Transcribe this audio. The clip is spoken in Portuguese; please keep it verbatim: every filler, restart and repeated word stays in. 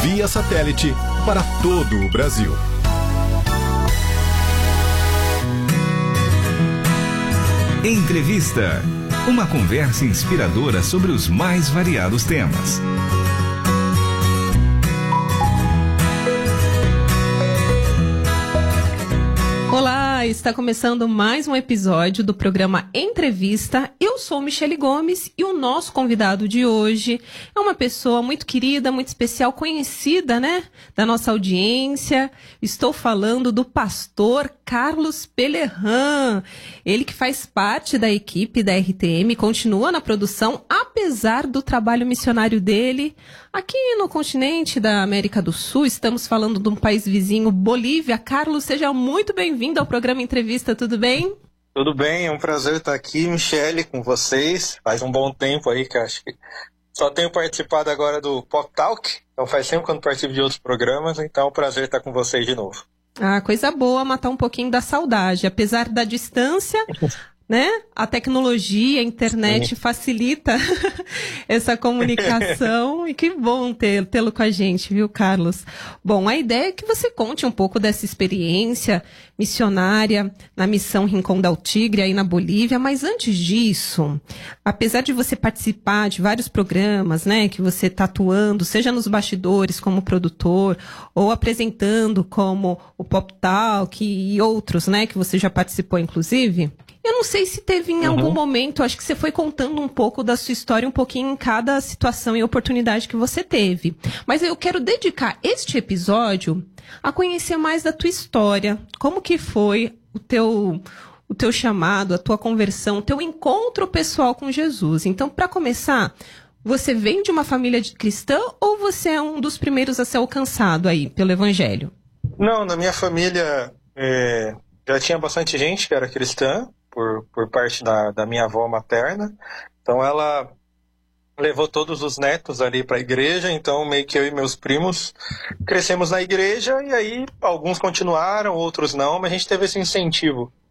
via satélite para todo o Brasil. Entrevista. Uma conversa inspiradora sobre os mais variados temas. Olá, está começando mais um episódio do programa Entrevista. Eu sou Michele Gomes e o nosso convidado de hoje é uma pessoa muito querida, muito especial, conhecida, né, da nossa audiência. Estou falando do pastor Carlos Pelerran. Ele que faz parte da equipe da R T M, continua na produção, apesar do trabalho missionário dele. Aqui no continente da América do Sul, estamos falando de um país vizinho, Bolívia. Carlos, seja muito bem-vindo ao programa Entrevista, tudo bem? Tudo bem, é um prazer estar aqui, Michele, com vocês. Faz um bom tempo aí que eu acho que só tenho participado agora do Pop Talk, então faz tempo que eu não participo de outros programas, então é um prazer estar com vocês de novo. Ah, coisa boa, matar um pouquinho da saudade, apesar da distância... né? A tecnologia, a internet Sim. facilita essa comunicação e que bom ter, tê-lo com a gente, viu, Carlos? Bom, a ideia é que você conte um pouco dessa experiência missionária na missão Rincón del Tigre aí na Bolívia, mas antes disso, apesar de você participar de vários programas, né, que você está atuando, seja nos bastidores como produtor ou apresentando como o Pop Talk e outros, né, que você já participou inclusive, eu não sei se teve em algum uhum. momento, acho que você foi contando um pouco da sua história, um pouquinho em cada situação e oportunidade que você teve. Mas eu quero dedicar este episódio a conhecer mais da tua história. Como que foi o teu, o teu chamado, a tua conversão, o teu encontro pessoal com Jesus. Então, para começar, você vem de uma família cristã ou você é um dos primeiros a ser alcançado aí pelo Evangelho? Não, na minha família é, já tinha bastante gente que era cristã. Por, por parte da, da minha avó materna, então ela levou todos os netos ali para a igreja, então meio que eu e meus primos crescemos na igreja, e aí alguns continuaram, outros não, mas a gente teve esse incentivo